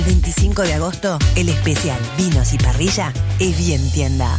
25 de agosto, el especial Vinos y Parrilla es Bien Tienda.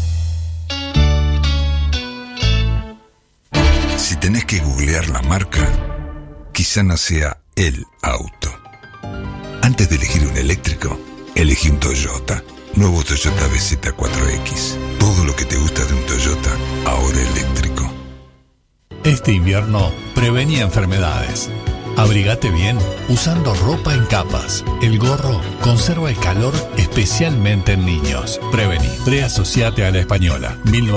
Si tenés que googlear la marca, quizá no sea el auto. Antes de elegir un eléctrico, elegí un Toyota. Nuevo Toyota BZ4X. Todo lo que te gusta de un Toyota, ahora eléctrico. Este invierno, prevení enfermedades. Abrigate bien usando ropa en capas. El gorro conserva el calor especialmente en niños. Prevení. Preasociate a la Española.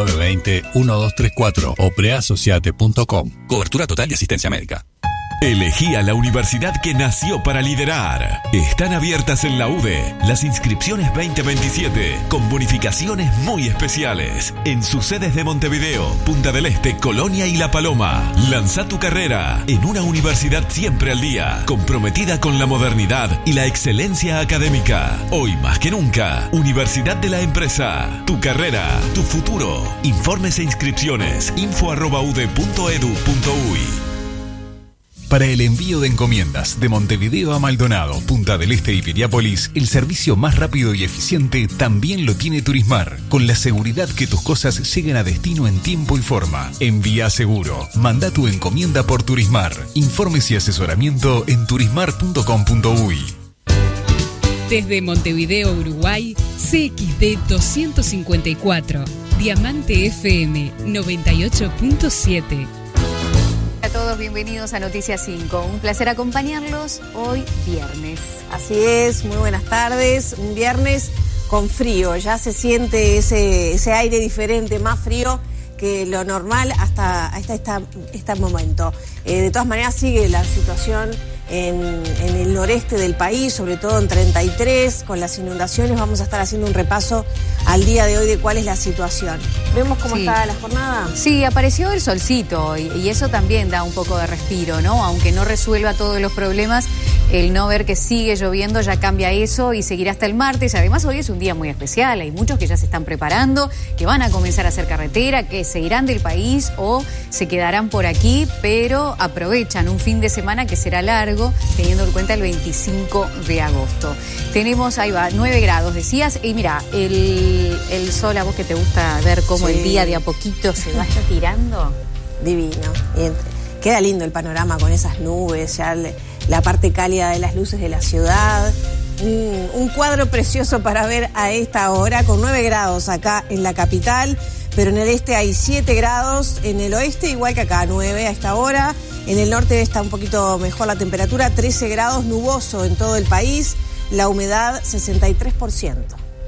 1920-1234 o preasociate.com. Cobertura total de asistencia médica. Elegí a la universidad que nació para liderar. Están abiertas en la UDE las inscripciones 2027 con bonificaciones muy especiales en sus sedes de Montevideo, Punta del Este, Colonia y La Paloma. Lanza tu carrera en una universidad siempre al día, comprometida con la modernidad y la excelencia académica. Hoy más que nunca, Universidad de la Empresa. Tu carrera, tu futuro. Informes e inscripciones info@ude.edu.uy. Para el envío de encomiendas de Montevideo a Maldonado, Punta del Este y Piriápolis, el servicio más rápido y eficiente también lo tiene Turismar, con la seguridad que tus cosas lleguen a destino en tiempo y forma. Envía seguro. Manda tu encomienda por Turismar. Informes y asesoramiento en turismar.com.uy. Desde Montevideo, Uruguay, CXD 254, Diamante FM 98.7. A todos, bienvenidos a Noticias 5. Un placer acompañarlos hoy viernes. Así es, muy buenas tardes. Un viernes con frío, ya se siente ese aire diferente, más frío que lo normal hasta este momento. De todas maneras sigue la situación en el noreste del país, sobre todo en 33, con las inundaciones. Vamos a estar haciendo un repaso al día de hoy de cuál es la situación. ¿Vemos cómo está la jornada? Sí, apareció el solcito y eso también da un poco de respiro, ¿no? Aunque no resuelva todos los problemas, el no ver que sigue lloviendo ya cambia eso y seguirá hasta el martes. Además, hoy es un día muy especial. Hay muchos que ya se están preparando, que van a comenzar a hacer carretera, que se irán del país o se quedarán por aquí, pero aprovechan un fin de semana que será largo, teniendo en cuenta el 25 de agosto. Tenemos, ahí va, 9 grados, decías, y mira, el sol, a vos que te gusta ver cómo el día de a poquito se vaya tirando. Divino. Queda lindo el panorama con esas nubes, ya la parte cálida de las luces de la ciudad. Un cuadro precioso para ver a esta hora, con 9 grados acá en la capital, pero en el este hay 7 grados, en el oeste igual que acá, 9 a esta hora. En el norte está un poquito mejor la temperatura, 13 grados, nuboso en todo el país, la humedad 63%.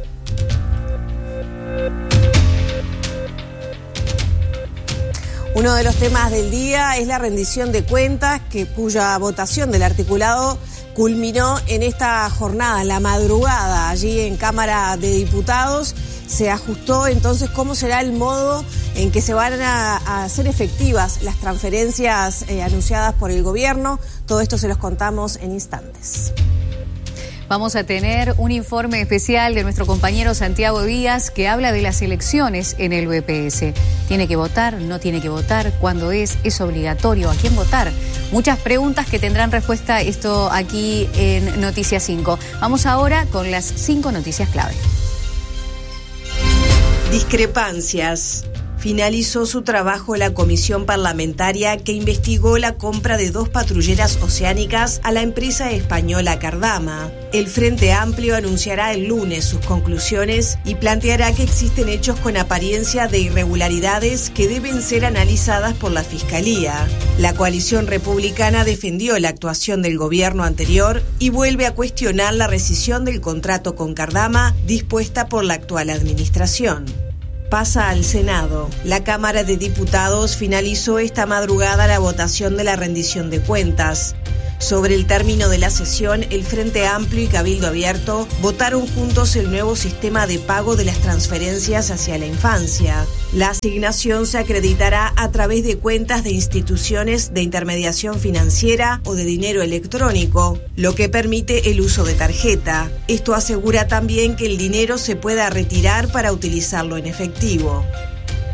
Uno de los temas del día es la rendición de cuentas, cuya votación del articulado culminó en esta jornada, en la madrugada, allí en Cámara de Diputados. Se ajustó entonces cómo será el modo en que se van a hacer efectivas las transferencias anunciadas por el gobierno. Todo esto se los contamos en instantes. Vamos a tener un informe especial de nuestro compañero Santiago Díaz que habla de las elecciones en el BPS. ¿Tiene que votar? ¿No tiene que votar? ¿Cuándo es? ¿Es obligatorio? ¿A quién votar? Muchas preguntas que tendrán respuesta esto aquí en Noticias 5. Vamos ahora con las 5 noticias clave. Discrepancias. Finalizó su trabajo la comisión parlamentaria que investigó la compra de 2 patrulleras oceánicas a la empresa española Cardama. El Frente Amplio anunciará el lunes sus conclusiones y planteará que existen hechos con apariencia de irregularidades que deben ser analizadas por la Fiscalía. La coalición republicana defendió la actuación del gobierno anterior y vuelve a cuestionar la rescisión del contrato con Cardama dispuesta por la actual administración. Pasa al Senado. La Cámara de Diputados finalizó esta madrugada la votación de la rendición de cuentas. Sobre el término de la sesión, el Frente Amplio y Cabildo Abierto votaron juntos el nuevo sistema de pago de las transferencias hacia la infancia. La asignación se acreditará a través de cuentas de instituciones de intermediación financiera o de dinero electrónico, lo que permite el uso de tarjeta. Esto asegura también que el dinero se pueda retirar para utilizarlo en efectivo.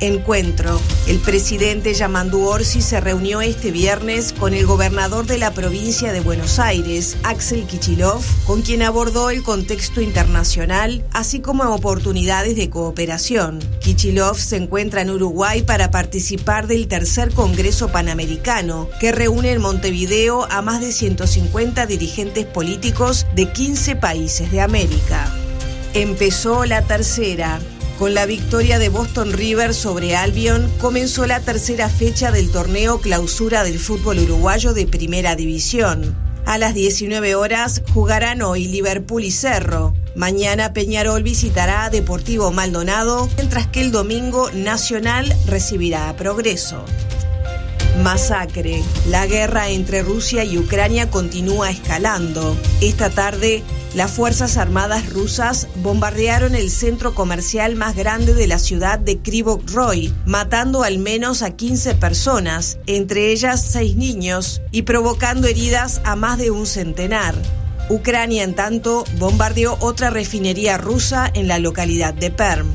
Encuentro. El presidente Yamandu Orsi se reunió este viernes con el gobernador de la provincia de Buenos Aires, Axel Kicillof, con quien abordó el contexto internacional, así como oportunidades de cooperación. Kicillof se encuentra en Uruguay para participar del tercer Congreso Panamericano, que reúne en Montevideo a más de 150 dirigentes políticos de 15 países de América. Empezó la tercera. Con la victoria de Boston River sobre Albion, comenzó la tercera fecha del torneo Clausura del fútbol uruguayo de Primera División. A las 19 horas jugarán hoy Liverpool y Cerro. Mañana Peñarol visitará a Deportivo Maldonado, mientras que el domingo Nacional recibirá a Progreso. Masacre. La guerra entre Rusia y Ucrania continúa escalando. Esta tarde, las Fuerzas Armadas rusas bombardearon el centro comercial más grande de la ciudad de Kryvyi Rih, matando al menos a 15 personas, entre ellas 6 niños, y provocando heridas a más de un centenar. Ucrania, en tanto, bombardeó otra refinería rusa en la localidad de Perm.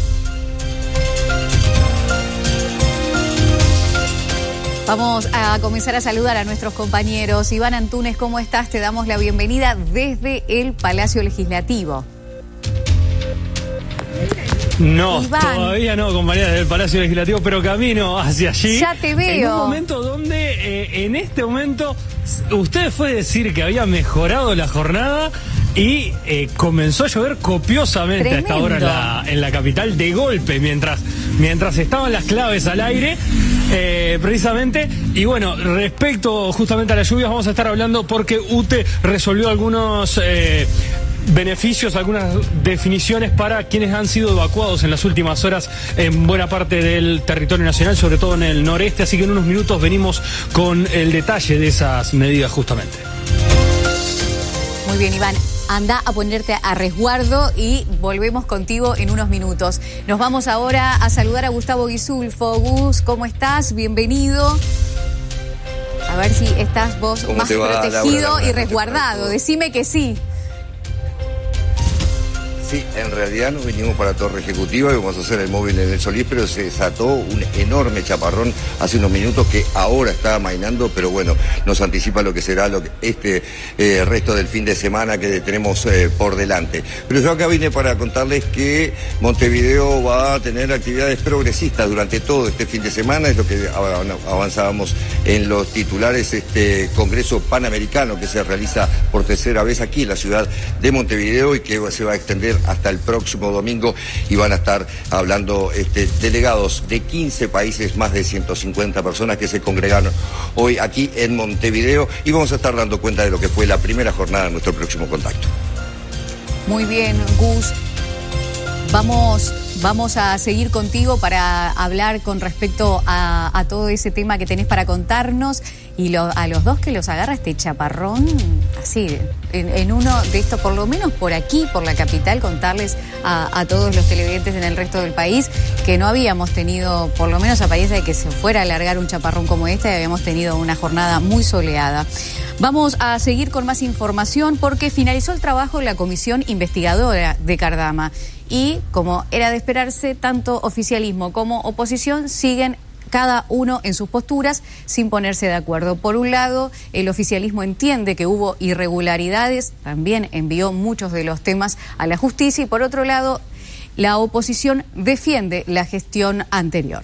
Vamos a comenzar a saludar a nuestros compañeros. Iván Antunes, ¿cómo estás? Te damos la bienvenida desde el Palacio Legislativo. No, Iván. Todavía no, compañera del Palacio Legislativo, pero camino hacia allí. Ya te veo. En un momento donde, en este momento, usted fue decir que había mejorado la jornada y comenzó a llover copiosamente. Tremendo. A esta hora en la capital, de golpe, mientras estaban las claves al aire. Precisamente, y bueno, respecto justamente a las lluvias vamos a estar hablando porque UTE resolvió algunos beneficios, algunas definiciones para quienes han sido evacuados en las últimas horas en buena parte del territorio nacional, sobre todo en el noreste, así que en unos minutos venimos con el detalle de esas medidas justamente. Muy bien, Iván. Anda a ponerte a resguardo y volvemos contigo en unos minutos. Nos vamos ahora a saludar a Gustavo Guisulfo. Gus, ¿cómo estás? Bienvenido. A ver si estás vos más protegido Laura, y resguardado. Decime que sí. Sí, en realidad nos vinimos para Torre Ejecutiva y vamos a hacer el móvil en el Solís, pero se desató un enorme chaparrón hace unos minutos que ahora está amainando, pero bueno, nos anticipa lo que será este resto del fin de semana que tenemos por delante. Pero yo acá vine para contarles que Montevideo va a tener actividades progresistas durante todo este fin de semana, es lo que avanzábamos en los titulares, este Congreso Panamericano que se realiza por tercera vez aquí en la ciudad de Montevideo y que se va a extender hasta el próximo domingo y van a estar hablando delegados de 15 países, más de 150 personas que se congregaron hoy aquí en Montevideo y vamos a estar dando cuenta de lo que fue la primera jornada de nuestro próximo contacto. Muy bien, Gus. Vamos a seguir contigo para hablar con respecto a todo ese tema que tenés para contarnos y a los dos que los agarra este chaparrón, así, en uno de estos, por lo menos por aquí, por la capital, contarles a todos los televidentes en el resto del país que no habíamos tenido, por lo menos a partir de que se fuera a alargar un chaparrón como este, habíamos tenido una jornada muy soleada. Vamos a seguir con más información porque finalizó el trabajo en la comisión investigadora de Cardama. Y, como era de esperarse, tanto oficialismo como oposición siguen cada uno en sus posturas sin ponerse de acuerdo. Por un lado, el oficialismo entiende que hubo irregularidades, también envió muchos de los temas a la justicia, y por otro lado, la oposición defiende la gestión anterior.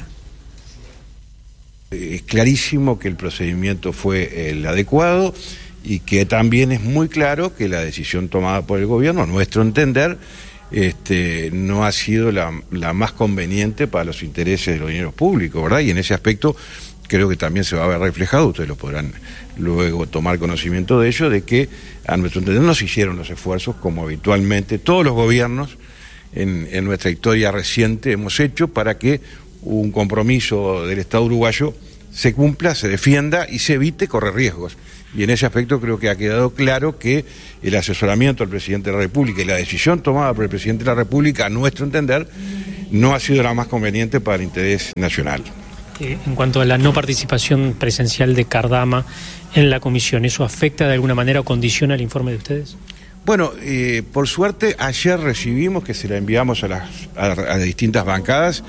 Es clarísimo que el procedimiento fue el adecuado y que también es muy claro que la decisión tomada por el gobierno, a nuestro entender, no ha sido la más conveniente para los intereses de los dineros públicos, ¿verdad? Y en ese aspecto creo que también se va a ver reflejado, ustedes lo podrán luego tomar conocimiento de ello, de que a nuestro entender no se hicieron los esfuerzos como habitualmente todos los gobiernos en nuestra historia reciente hemos hecho para que un compromiso del Estado uruguayo se cumpla, se defienda y se evite correr riesgos. Y en ese aspecto creo que ha quedado claro que el asesoramiento del presidente de la República y la decisión tomada por el presidente de la República, a nuestro entender, no ha sido la más conveniente para el interés nacional. En cuanto a la no participación presencial de Cardama en la comisión, ¿eso afecta de alguna manera o condiciona el informe de ustedes? Bueno, por suerte ayer recibimos, que se la enviamos a distintas bancadas,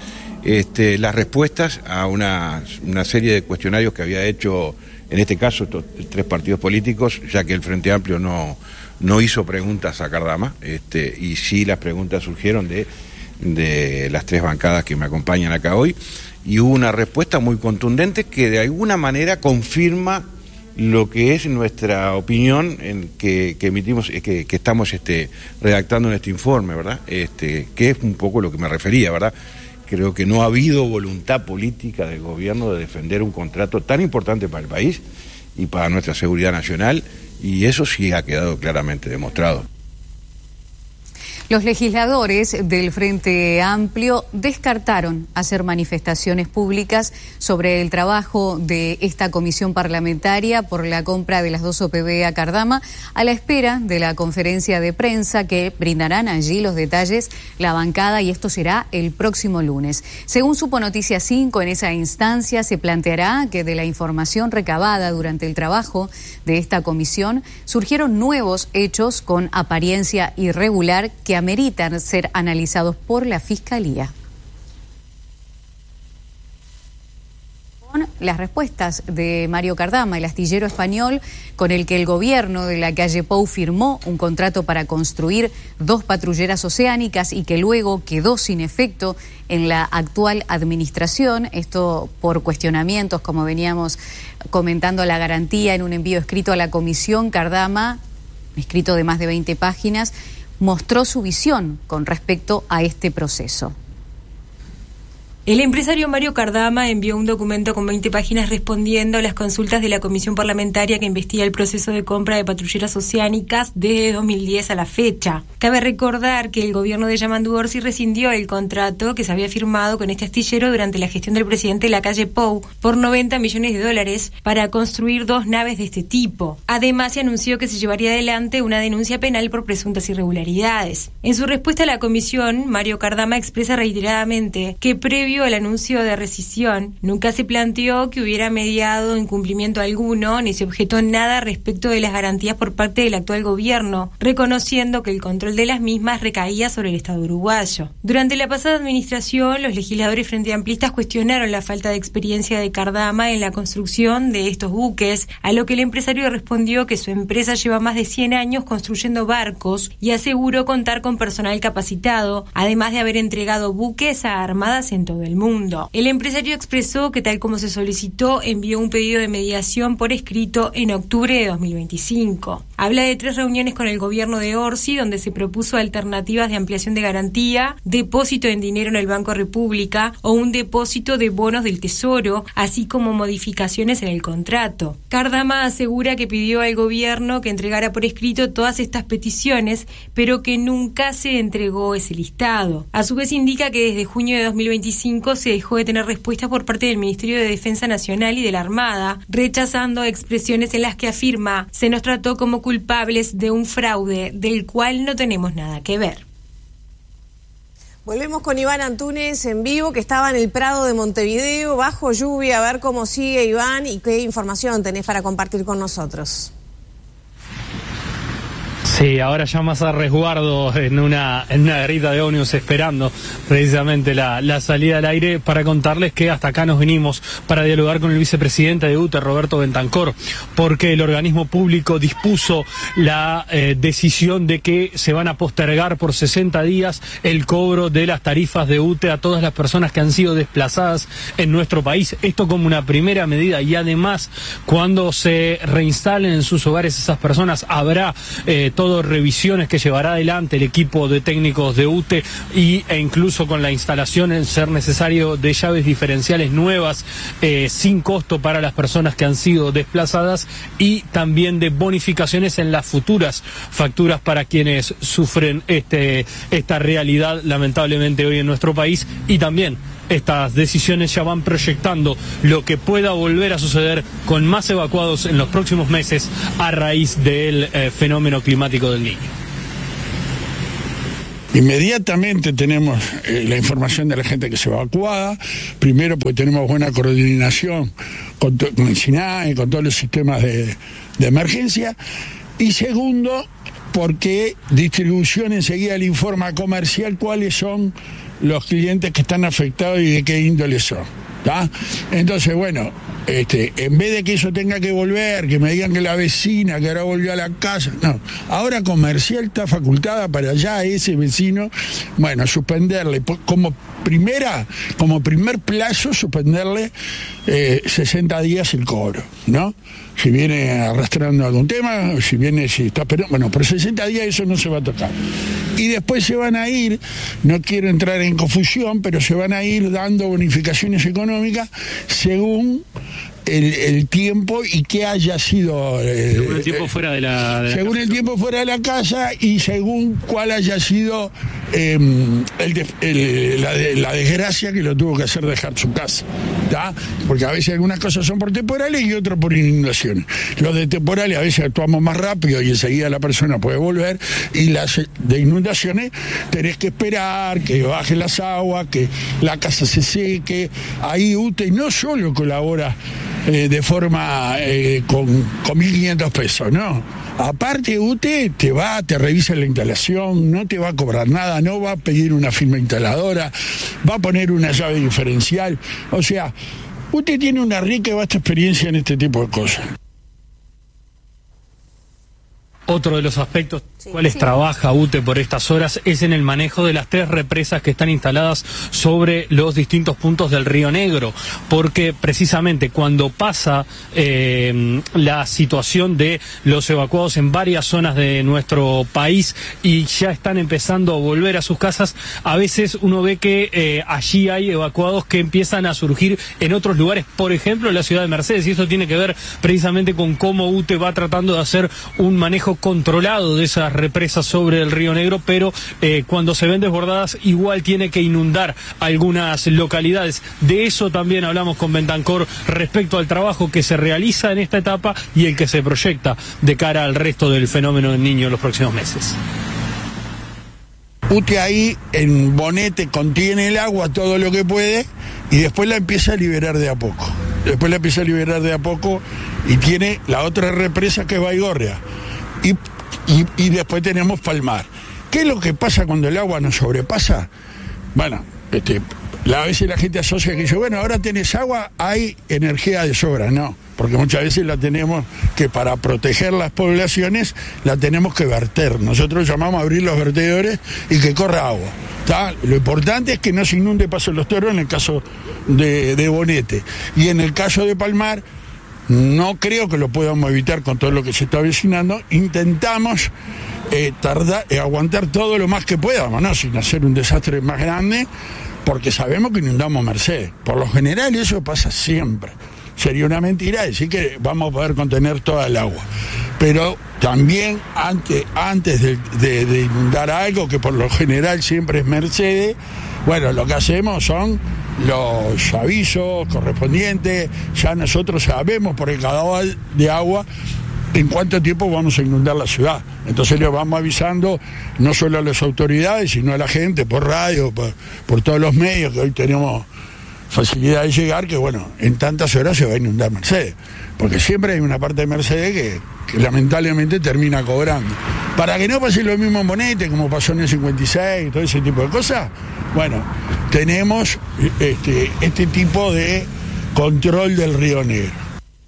las respuestas a una serie de cuestionarios que había hecho, en este caso, 3 partidos políticos, ya que el Frente Amplio no hizo preguntas a Cardama, y sí las preguntas surgieron de las 3 bancadas que me acompañan acá hoy, y hubo una respuesta muy contundente que de alguna manera confirma lo que es nuestra opinión que emitimos, que estamos redactando en este informe, ¿verdad? Que es un poco lo que me refería, ¿verdad? Creo que no ha habido voluntad política del gobierno de defender un contrato tan importante para el país y para nuestra seguridad nacional, y eso sí ha quedado claramente demostrado. Los legisladores del Frente Amplio descartaron hacer manifestaciones públicas sobre el trabajo de esta comisión parlamentaria por la compra de las 2 OPB a Cardama, a la espera de la conferencia de prensa que brindarán allí los detalles la bancada, y esto será el próximo lunes. Según supo Noticias 5, en esa instancia se planteará que de la información recabada durante el trabajo de esta comisión surgieron nuevos hechos con apariencia irregular que ameritan ser analizados por la Fiscalía. Con las respuestas de Mario Cardama, el astillero español con el que el gobierno de la calle Pou firmó un contrato para construir 2 patrulleras oceánicas y que luego quedó sin efecto en la actual administración, esto por cuestionamientos, como veníamos comentando, la garantía en un envío escrito a la comisión. Cardama, escrito de más de 20 páginas, mostró su visión con respecto a este proceso. El empresario Mario Cardama envió un documento con 20 páginas respondiendo a las consultas de la comisión parlamentaria que investiga el proceso de compra de patrulleras oceánicas desde 2010 a la fecha. Cabe recordar que el gobierno de Yamandu Orsi rescindió el contrato que se había firmado con este astillero durante la gestión del presidente Lacalle Pou por $90 millones para construir 2 naves de este tipo. Además, se anunció que se llevaría adelante una denuncia penal por presuntas irregularidades. En su respuesta a la comisión, Mario Cardama expresa reiteradamente que previo al anuncio de rescisión, nunca se planteó que hubiera mediado incumplimiento alguno, ni se objetó nada respecto de las garantías por parte del actual gobierno, reconociendo que el control de las mismas recaía sobre el Estado uruguayo. Durante la pasada administración, los legisladores frente amplistas cuestionaron la falta de experiencia de Cardama en la construcción de estos buques, a lo que el empresario respondió que su empresa lleva más de 100 años construyendo barcos y aseguró contar con personal capacitado, además de haber entregado buques a armadas en todo el mundo. El empresario expresó que, tal como se solicitó, envió un pedido de mediación por escrito en octubre de 2025. Habla de 3 reuniones con el gobierno de Orsi, donde se propuso alternativas de ampliación de garantía, depósito en dinero en el Banco República o un depósito de bonos del Tesoro, así como modificaciones en el contrato. Cardama asegura que pidió al gobierno que entregara por escrito todas estas peticiones, pero que nunca se entregó ese listado. A su vez indica que desde junio de 2025 se dejó de tener respuestas por parte del Ministerio de Defensa Nacional y de la Armada, rechazando expresiones en las que afirma: se nos trató como culpables de un fraude del cual no tenemos nada que ver. Volvemos con Iván Antúnez en vivo, que estaba en el Prado de Montevideo, bajo lluvia. A ver cómo sigue, Iván, y qué información tenés para compartir con nosotros. Sí, ahora ya más a resguardo en una garita de ómnibus, esperando precisamente la salida al aire, para contarles que hasta acá nos venimos para dialogar con el vicepresidente de UTE, Roberto Bentancor, porque el organismo público dispuso la decisión de que se van a postergar por 60 días el cobro de las tarifas de UTE a todas las personas que han sido desplazadas en nuestro país. Esto como una primera medida, y además, cuando se reinstalen en sus hogares esas personas, habrá todo revisiones que llevará adelante el equipo de técnicos de UTE, e incluso con la instalación, en ser necesario, de llaves diferenciales nuevas sin costo para las personas que han sido desplazadas, y también de bonificaciones en las futuras facturas para quienes sufren esta realidad lamentablemente hoy en nuestro país. Y también estas decisiones ya van proyectando lo que pueda volver a suceder con más evacuados en los próximos meses a raíz del fenómeno climático del Niño. Inmediatamente tenemos la información de la gente que se va evacuada, primero porque tenemos buena coordinación con el SINAE, con todos los sistemas de emergencia, y segundo, porque distribución enseguida le informa a comercial cuáles son los clientes que están afectados y de qué índole son. ¿Tá? Entonces, bueno, en vez de que eso tenga que volver, que me digan que la vecina que ahora volvió a la casa, no, ahora comercial está facultada para ya a ese vecino, bueno, suspenderle como primer plazo, suspenderle 60 días el cobro, ¿no? Si viene arrastrando algún tema, si está, pero bueno, por 60 días eso no se va a tocar. Y después se van a ir, no quiero entrar en confusión, pero se van a ir dando bonificaciones económicas según el tiempo y que haya sido según el tiempo fuera de la según el tiempo fuera de la casa y según cuál haya sido la desgracia que lo tuvo que hacer dejar su casa, ¿tá? Porque a veces algunas cosas son por temporales y otras por inundaciones. Los de temporales a veces actuamos más rápido y enseguida la persona puede volver, y las de inundaciones tenés que esperar que bajen las aguas, que la casa se seque. Ahí UTE no solo colabora de forma con 1.500 pesos, no. Aparte UTE te revisa la instalación, no te va a cobrar nada, no va a pedir una firma instaladora, va a poner una llave diferencial. O sea, UTE tiene una rica y vasta experiencia en este tipo de cosas. Otro de los aspectos cuales trabaja UTE por estas horas es en el manejo de las 3 represas que están instaladas sobre los distintos puntos del Río Negro, porque precisamente cuando pasa la situación de los evacuados en varias zonas de nuestro país y ya están empezando a volver a sus casas, a veces uno ve que allí hay evacuados que empiezan a surgir en otros lugares, por ejemplo en la ciudad de Mercedes, y eso tiene que ver precisamente con cómo UTE va tratando de hacer un manejo controlado de esas represas sobre el Río Negro, pero cuando se ven desbordadas igual tiene que inundar algunas localidades. De eso también hablamos con Bentancor respecto al trabajo que se realiza en esta etapa y el que se proyecta de cara al resto del fenómeno del Niño en los próximos meses. UTE ahí en Bonete contiene el agua todo lo que puede y después la empieza a liberar de a poco. Y tiene la otra represa que es Baigorria. Y después tenemos Palmar. ¿Qué es lo que pasa cuando el agua nos sobrepasa? Bueno, a veces la gente asocia que dice, bueno, ahora tenés agua, hay energía de sobra. No, porque muchas veces la tenemos que, para proteger las poblaciones, la tenemos que verter. Nosotros llamamos a abrir los vertedores y que corra agua, ¿tá? Lo importante es que no se inunde Paso de los Toros en el caso de Bonete. Y en el caso de Palmar, no creo que lo podamos evitar con todo lo que se está avecinando. Intentamos aguantar todo lo más que podamos, ¿no? Sin hacer un desastre más grande, porque sabemos que inundamos Mercedes. Por lo general eso pasa siempre. Sería una mentira decir que vamos a poder contener toda el agua. Pero también antes de inundar algo, que por lo general siempre es Mercedes, bueno, lo que hacemos son los avisos correspondientes. Ya nosotros sabemos por el caudal de agua en cuánto tiempo vamos a inundar la ciudad. Entonces le vamos avisando no solo a las autoridades, sino a la gente por radio, por todos los medios, que hoy tenemos facilidad de llegar, que bueno, en tantas horas se va a inundar Mercedes, porque siempre hay una parte de Mercedes que lamentablemente termina cobrando. Para que no pase lo mismo en Bonete, como pasó en el 56, todo ese tipo de cosas, bueno, tenemos este tipo de control del Río Negro.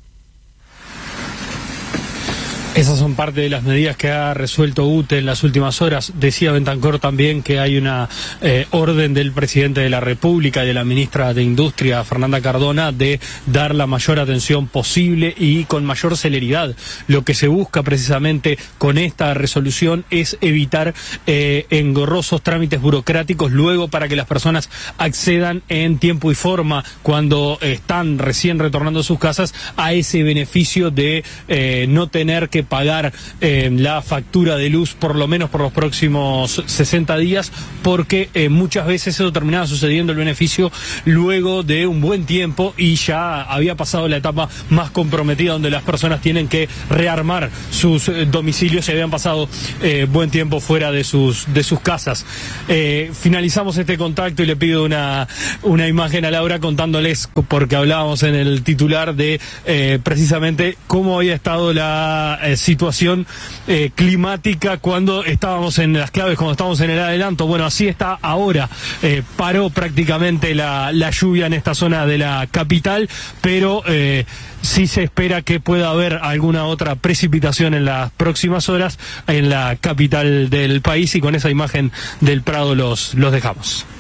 Esas son parte de las medidas que ha resuelto UTE en las últimas horas. Decía Bentancor también que hay una orden del presidente de la República y de la ministra de Industria, Fernanda Cardona, de dar la mayor atención posible y con mayor celeridad. Lo que se busca precisamente con esta resolución es evitar engorrosos trámites burocráticos luego para que las personas accedan en tiempo y forma cuando están recién retornando a sus casas a ese beneficio de no tener que pagar la factura de luz por lo menos por los próximos 60 días, porque muchas veces eso terminaba sucediendo el beneficio luego de un buen tiempo y ya había pasado la etapa más comprometida donde las personas tienen que rearmar sus domicilios y habían pasado buen tiempo fuera de sus casas. Finalizamos este contacto y le pido una imagen a Laura contándoles, porque hablábamos en el titular de precisamente cómo había estado la situación climática cuando estábamos en las claves, cuando estábamos en el adelanto. Bueno, así está ahora. Paró prácticamente la lluvia en esta zona de la capital, pero sí se espera que pueda haber alguna otra precipitación en las próximas horas en la capital del país, y con esa imagen del Prado los dejamos.